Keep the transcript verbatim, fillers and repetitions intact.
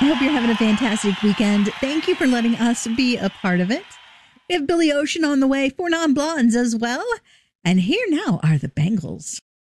I hope you're having a fantastic weekend. Thank you for letting us be a part of it. We have Billy Ocean on the way, Four Non Blondes as well. And here now are the Bangles.